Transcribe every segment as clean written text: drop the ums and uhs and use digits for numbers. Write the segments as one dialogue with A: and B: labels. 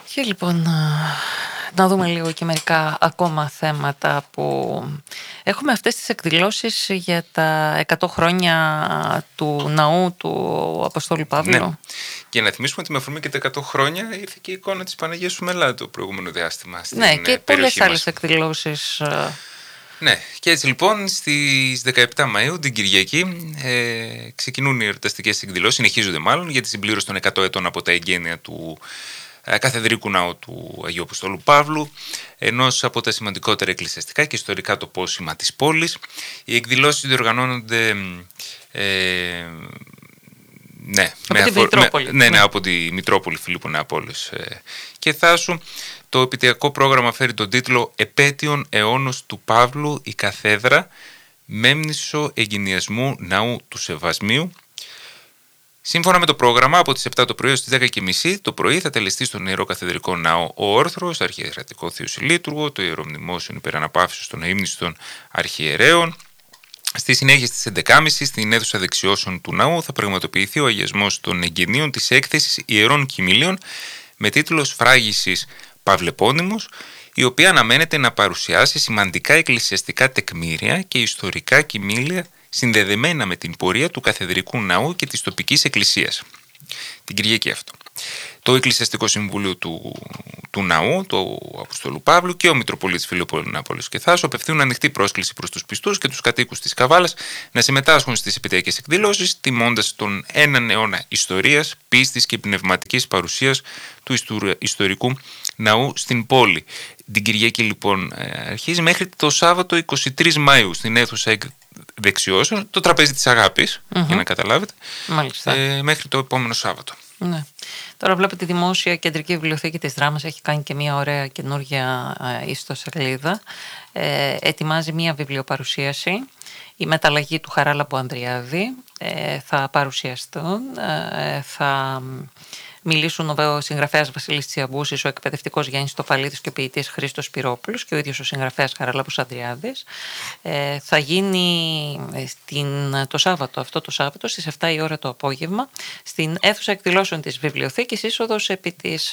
A: Και λοιπόν να δούμε λίγο και μερικά ακόμα θέματα που έχουμε αυτές τις εκδηλώσεις για τα 100 χρόνια του ναού του Αποστόλου Παύλου.
B: Ναι. Και να θυμίσουμε ότι με αφορμή και τα 100 χρόνια ήρθε και η εικόνα της Παναγίας Σουμελά το προηγούμενο διάστημα στην
A: Ναι, και πολλές άλλες
B: μας.
A: εκδηλώσεις.
B: Ναι, και έτσι λοιπόν στις 17 Μαΐου την Κυριακή ξεκινούν οι εορταστικές εκδηλώσεις, συνεχίζονται μάλλον για τη συμπλήρωση των 100 ετών από τα εγγένεια του Καθεδρικού Ναού του Αγίου Αποστόλου Παύλου, ενός από τα σημαντικότερα εκκλησιαστικά και ιστορικά τοπόσημα της πόλης. Οι εκδηλώσεις διοργανώνονται από τη Μητρόπολη Φιλίππου Νεαπόλης και Θάσου. Το επιτειακό πρόγραμμα φέρει τον τίτλο «Επέτειον αιώνος του Παύλου η Καθέδρα, μέμνησο εγκαινιασμού ναού του Σεβασμίου». Σύμφωνα με το πρόγραμμα, από τις 7 το πρωί ως τις 10:30 το πρωί θα τελεστεί στον Ιερό Καθεδρικό Ναό ο Όρθρος, Αρχιερατικό Θεοσυλλήτουργο, το Ιερομνημόσιο Υπεραναπαύσεως των Αείμνηστων Αρχιερέων. Στη συνέχεια στις 11:30 στην αίθουσα δεξιώσεων του ναού θα πραγματοποιηθεί ο αγιασμός των εγγενείων της έκθεσης Ιερών Κοιμήλιων με τίτλο «Σφράγισης Παυλεπώνυμος», η οποία αναμένεται να παρουσιάσει σημαντικά εκκλησιαστικά τεκμήρια και ιστορικά κοιμήλια συνδεδεμένα με την πορεία του Καθεδρικού Ναού και της τοπικής εκκλησίας. Την Κυριακή αυτό. Το Εκκλησιαστικό Συμβούλιο του Ναού, του Αποστόλου Παύλου και ο Μητροπολίτης Φιλίππου Νεαπόλης και Θάσου απευθύνουν ανοιχτή πρόσκληση προς τους πιστούς και τους κατοίκους της Καβάλας να συμμετάσχουν στις επιτειακές εκδηλώσεις, τιμώντας τον έναν αιώνα ιστορίας, πίστης και πνευματικής παρουσίας του ιστορικού ναού στην πόλη. Την Κυριακή λοιπόν αρχίζει μέχρι το Σάββατο 23 Μαΐου στην αίθουσα δεξιώσεων, το τραπέζι της αγάπης, για να καταλάβετε, μέχρι το επόμενο Σάββατο.
A: Ναι. Τώρα βλέπω τη Δημόσια Κεντρική Βιβλιοθήκη της Δράμας έχει κάνει και μια ωραία καινούργια ιστοσελίδα. Ετοιμάζει μια βιβλιοπαρουσίαση. Η μεταλλαγή του Χαράλαμπου Ανδριάδη θα παρουσιαστούν. Θα μιλήσουν ο συγγραφέας Βασίλης Τσιαμπούσης, ο εκπαιδευτικός Γιάννης Τοπαλίδης και ο ποιητής Χρήστος Σπυρόπουλος και ο ίδιος ο συγγραφέας Χαράλαμπος Ανδριάδης. Θα γίνει αυτό το Σάββατο στις 7 η ώρα το απόγευμα στην αίθουσα εκδηλώσεων της βιβλιοθήκης, είσοδος επί της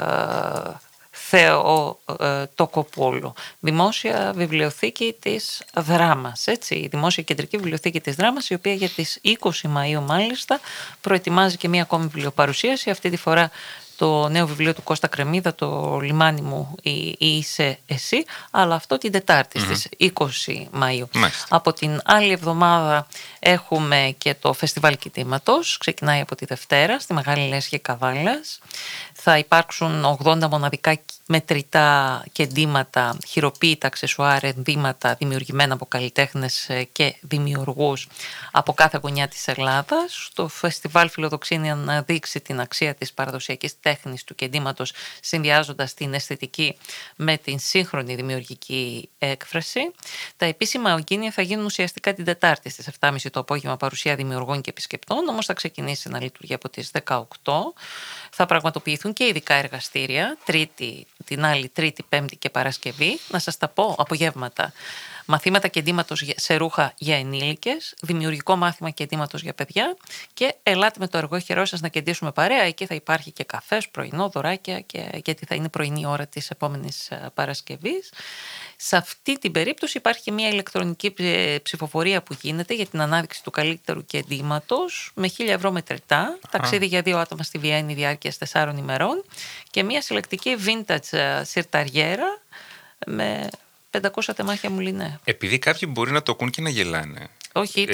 A: Θεοτοκοπούλου. Δημόσια Βιβλιοθήκη της Δράμας, έτσι, η Δημόσια Κεντρική Βιβλιοθήκη της Δράμας, η οποία για τις 20 Μαΐου μάλιστα προετοιμάζει και μία ακόμη βιβλιοπαρουσίαση, αυτή τη φορά το νέο βιβλίο του Κώστα Κρεμίδα, το «Λιμάνι μου είσαι εσύ», αλλά αυτό την Τετάρτη στις 20 Μαΐου. Από την άλλη εβδομάδα έχουμε και το Φεστιβάλ Κοιτήματος, ξεκινάει από τη Δευτέρα στη Μεγάλη Λέσχη Καβάλας. Θα υπάρξουν 80 μοναδικά μετρητά κεντήματα, χειροποίητα, αξεσουάρ, ενδύματα δημιουργημένα από καλλιτέχνες και δημιουργούς από κάθε γωνιά της Ελλάδας. Το φεστιβάλ φιλοδοξεί να δείξει την αξία της παραδοσιακής τέχνης του κεντήματος, συνδυάζοντας την αισθητική με την σύγχρονη δημιουργική έκφραση. Τα επίσημα εγγένεια θα γίνουν ουσιαστικά την Τετάρτη στις 7:30 το απόγευμα, παρουσία δημιουργών και επισκεπτών, όμως θα ξεκινήσει να λειτουργεί από τις 18. Θα πραγματοποιηθούν και ειδικά εργαστήρια, την άλλη Τρίτη, Πέμπτη και Παρασκευή. Να σας τα πω, απογεύματα. Μαθήματα κεντήματος σε ρούχα για ενήλικες, δημιουργικό μάθημα κεντήματος για παιδιά και ελάτε με το εργόχειρό σας να κεντήσουμε παρέα. Εκεί θα υπάρχει και καφές, πρωινό, δωράκια, γιατί θα είναι πρωινή ώρα της επόμενης Παρασκευής. Σε αυτή την περίπτωση υπάρχει και μια ηλεκτρονική ψηφοφορία που γίνεται για την ανάδειξη του καλύτερου κεντήματος με 1.000 ευρώ μετρητά, ταξίδι για 2 άτομα στη Βιέννη διάρκειας 4 ημερών και μια συλλεκτική vintage σιρταριέρα με 500 τεμάχια μουλινέ.
B: Επειδή κάποιοι μπορεί να το ακούν και να γελάνε.
A: Όχι,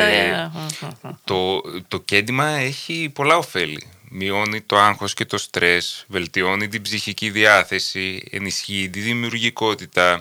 B: το κέντημα έχει πολλά ωφέλη. Μειώνει το άγχος και το στρες, βελτιώνει την ψυχική διάθεση, ενισχύει τη δημιουργικότητα,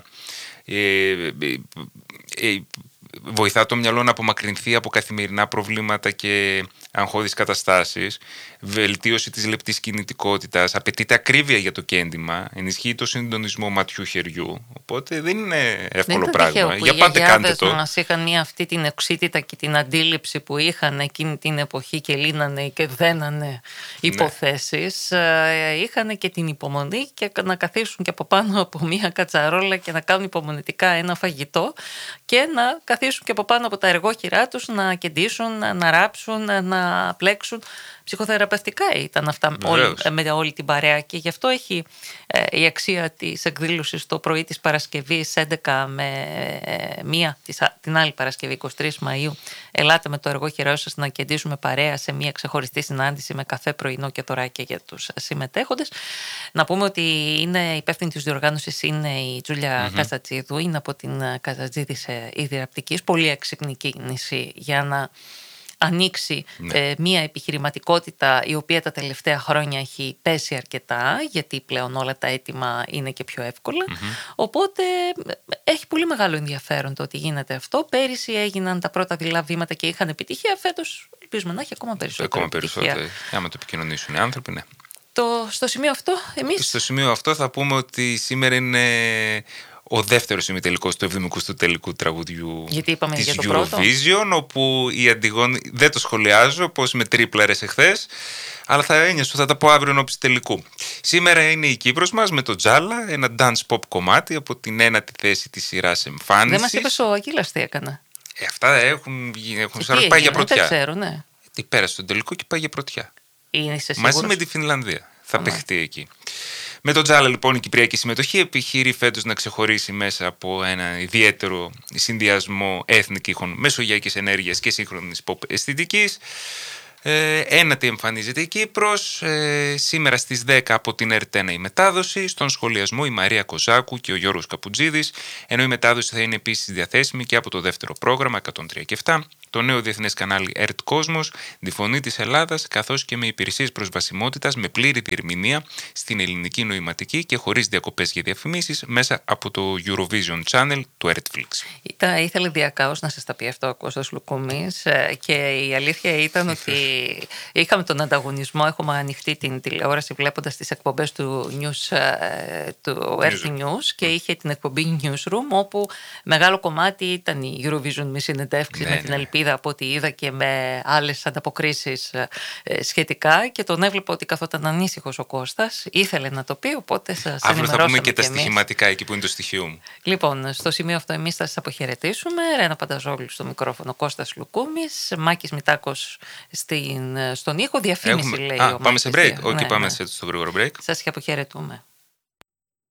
B: βοηθά το μυαλό να απομακρυνθεί από καθημερινά προβλήματα και αγχώδεις καταστάσεις, βελτίωση της λεπτής κινητικότητας, απαιτείται ακρίβεια για το κέντημα, ενισχύει το συντονισμό ματιού-χεριού, οπότε δεν είναι εύκολο πράγμα.
A: Για πάτε κάντε το. Μας είχαν αυτή την εξίτητα και την αντίληψη που είχαν εκείνη την εποχή και λύνανε και δένανε υποθέσεις, είχαν και την υπομονή και να καθίσουν και από πάνω από μία κατσαρόλα και να κάνουν υπομονετικά ένα φαγητό και να καθίσουν και από πάνω από τα εργόχειρά τους να κεντήσουν, να ράψουν, να πλέξουν ψυχοθεραπευτικά ήταν αυτά με όλη την παρέα, και γι' αυτό έχει η αξία της εκδήλωσης το πρωί της Παρασκευής 11 με 1 την άλλη Παρασκευή 23 Μαΐου. Ελάτε με το εργό χειρός σας να κεντήσουμε παρέα σε μια ξεχωριστή συνάντηση με καφέ, πρωινό και δωράκια για τους συμμετέχοντες. Να πούμε ότι είναι υπεύθυνη της διοργάνωσης είναι η Τζούλια Καζατζίδου, είναι από την Καζατζίδης Ιδρυαπτικής. Πολύ έξυπνη κίνηση για να ανοίξει μια επιχειρηματικότητα η οποία τα τελευταία χρόνια έχει πέσει αρκετά, γιατί πλέον όλα τα έτοιμα είναι και πιο εύκολα. Οπότε έχει πολύ μεγάλο ενδιαφέρον το ότι γίνεται αυτό. Πέρυσι έγιναν τα πρώτα δειλά βήματα και είχαν επιτυχία. Φέτος ελπίζουμε να έχει ακόμα περισσότερο.
B: Άμα το επικοινωνήσουν οι άνθρωποι, ναι.
A: Στο σημείο αυτό,
B: Στο σημείο αυτό θα πούμε ότι σήμερα είναι ο δεύτερος ημιτελικός του 70ου τελικού τραγουδιού της Eurovision, όπου η Αντιγόνη, δεν το σχολιάζω, πως με τρίπλαρες εχθές, αλλά θα τα πω αύριο ενώπιση τελικού. Σήμερα είναι η Κύπρος μας με το Τζάλα, ένα dance pop κομμάτι από την 9η θέση της σειράς Εμφάνισης.
A: Δεν μας είπες ο Αγγίλας τι έκανε?
B: Αυτά έχουν πάει για πρωτιά.
A: Δεν ξέρω, ναι.
B: Πέρασε τον τελικό και πάει για πρωτιά.
A: Είσαι
B: μαζί με τη Φινλανδία θα παιχτεί εκεί. Με τον Τζάλα λοιπόν η κυπριακή συμμετοχή επιχειρεί φέτος να ξεχωρίσει μέσα από ένα ιδιαίτερο συνδυασμό έθνικ ήχων, μεσογειακής ενέργειας και σύγχρονης pop αισθητικής. Ένατη εμφανίζεται η Κύπρος, σήμερα στις 10 από την ΕΡΤ1 η μετάδοση, στον σχολιασμό η Μαρία Κοζάκου και ο Γιώργος Καπουτζίδης, ενώ η μετάδοση θα είναι επίσης διαθέσιμη και από το δεύτερο πρόγραμμα 103 και 7, το νέο διεθνές κανάλι ΕΡΤ Κόσμος, τη Φωνή της Ελλάδας, καθώς και με υπηρεσίες προσβασιμότητας με πλήρη διερμηνία στην ελληνική νοηματική και χωρίς διακοπές για διαφημίσεις μέσα από το Eurovision Channel του Netflix.
A: Ήθελε διακάως να σας τα πει αυτό ο Κώστας Λουκούμης, και η αλήθεια ήταν ότι είχαμε τον ανταγωνισμό, έχουμε ανοιχτεί την τηλεόραση βλέποντας τις εκπομπές του RT News και είχε την εκπομπή Newsroom, όπου μεγάλο κομμάτι ήταν η Eurovision με συνεντεύξεις, με την Ελπίδα από ό,τι είδα και με άλλες ανταποκρίσεις σχετικά, και τον έβλεπα ότι καθόταν ανήσυχος ο Κώστας, ήθελε να το πει, οπότε σας ενημερώσαμε.
B: Αύριο θα πούμε και τα στοιχηματικά εκεί που είναι το στοιχείο μου.
A: Λοιπόν, στο σημείο αυτό εμείς θα σας αποχαιρετήσουμε. Ρένα Πανταζόγλου στο μικρόφωνο, Κώστας Λουκούμης, Μάκης Μητάκος στον ήχο, διαφήμιση λέει ο
B: Πάμε σε break,
A: ναι,
B: πάμε στο γρήγορο break.
A: Σας και αποχαιρετούμε.